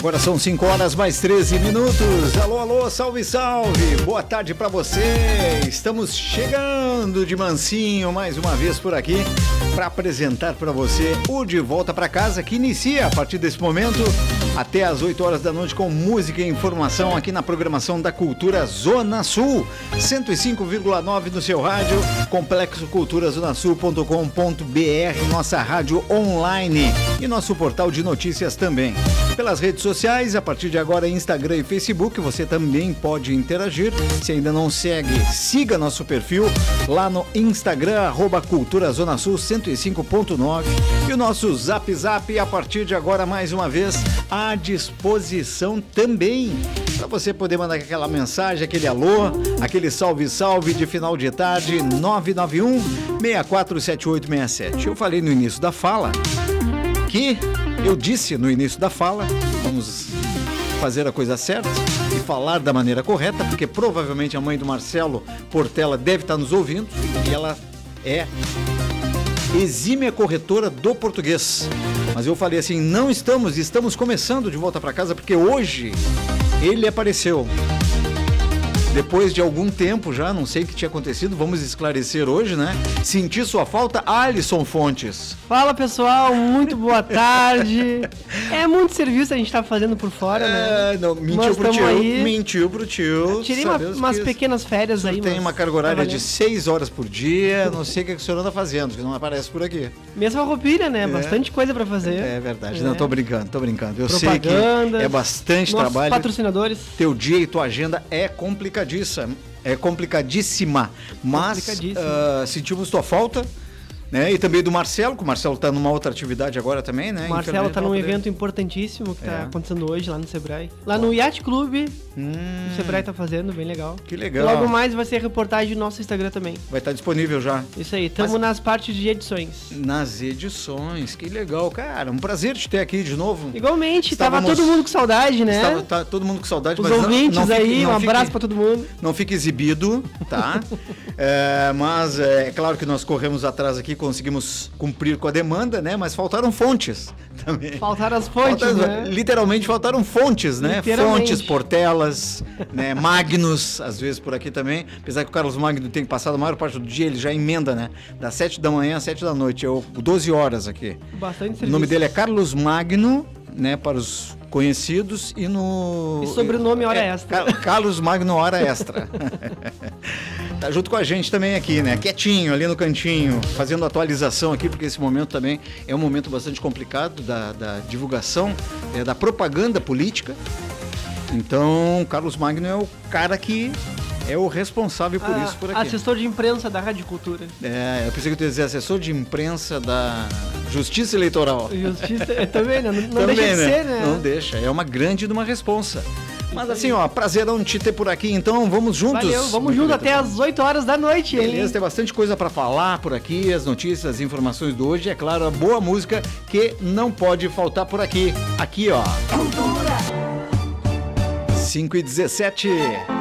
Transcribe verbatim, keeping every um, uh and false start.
Agora são cinco horas mais treze minutos. Alô, alô, salve, salve. Boa tarde pra você. Estamos chegando de mansinho mais uma vez por aqui para apresentar para você o De Volta para Casa, que inicia a partir desse momento até às oito horas da noite com música e informação aqui na programação da Cultura Zona Sul, cento e cinco vírgula nove no seu rádio, complexo cultura zona sul ponto com ponto br, nossa rádio online e nosso portal de notícias também. Pelas redes sociais, a partir de agora Instagram e Facebook, você também pode interagir. Se ainda não segue, siga nosso perfil lá no Instagram, arroba Cultura Zona Sul cento e cinco ponto nove, e o nosso Zap Zap a partir de agora mais uma vez à disposição também, para você poder mandar aquela mensagem, aquele alô, aquele salve salve de final de tarde. Nove nove um, seis quatro sete oito seis sete. Eu falei no início da fala que eu disse no início da fala, vamos fazer a coisa certa e falar da maneira correta, porque provavelmente a mãe do Marcelo Portela deve estar nos ouvindo e ela é exímia corretora do português. Mas eu falei assim, não estamos, estamos começando De Volta para Casa, porque hoje ele apareceu. Depois de algum tempo já, não sei o que tinha acontecido, vamos esclarecer hoje, né? Senti sua falta, Alisson Fontes. Fala, pessoal, muito boa tarde. É muito serviço a gente tá fazendo por fora, né? É, não, mentiu pro tio, aí. mentiu pro tio. Tirei uma, umas pequenas férias aí. Tem uma carga horária de seis horas por dia, não sei o que o senhor anda fazendo, que não aparece por aqui. Mesma roupinha, né? É. Bastante coisa pra fazer. É verdade, é. Não, tô brincando, tô brincando. Eu Propaganda, sei que é bastante nossos trabalho. Patrocinadores. Teu dia e tua agenda é complicadíssima. É complicadíssima, mas uh, sentimos tua falta, né? E também do Marcelo, que o Marcelo está numa outra atividade agora também, né? O Marcelo está num evento importantíssimo que está é. acontecendo hoje lá no Sebrae. Lá no Yacht Club, hum. o Sebrae está fazendo, bem legal. Que legal. E logo mais vai ser reportagem no nosso Instagram também. Vai estar disponível já. Isso aí, estamos Mas... nas partes de edições. Nas edições, que legal, cara. Um prazer te ter aqui de novo. Igualmente, Estávamos... tava todo mundo com saudade, né? Estava tá, todo mundo com saudade. Os mas ouvintes não, não aí, fique, um fique, abraço para todo mundo. Não fique exibido, tá? é, mas é claro que nós corremos atrás aqui, conseguimos cumprir com a demanda, né? Mas faltaram fontes também. Faltaram as fontes, faltaram, né? Literalmente faltaram fontes, né? Fontes, Portelas, né? Magnus, às vezes por aqui também. Apesar que o Carlos Magno tem passado a maior parte do dia, ele já emenda, né? Das sete da manhã às sete da noite. Eu, doze horas aqui. Bastante serviço. O nome dele é Carlos Magno, né? Para os conhecidos, e no... E sobrenome Hora é, Extra. Carlos Magno Hora Extra. Tá junto com a gente também aqui, né? Quietinho, ali no cantinho, fazendo atualização aqui, porque esse momento também é um momento bastante complicado da, da divulgação, é, da propaganda política. Então, Carlos Magno é o cara que é o responsável por ah, isso por aqui. Assessor de imprensa da Rádio Cultura. É, eu pensei que eu ia dizer assessor de imprensa da Justiça Eleitoral. Justiça, também, né? Não, não também, deixa de né? ser, né? Não deixa, é uma grande de uma responsa. Mas assim, ó, prazerão te ter por aqui, então vamos juntos. Valeu, vamos juntos até às oito horas da noite, hein? Beleza, tem bastante coisa pra falar por aqui, as notícias, as informações do hoje, é claro, a boa música que não pode faltar por aqui. Aqui, ó. Cultura. cinco e dezessete.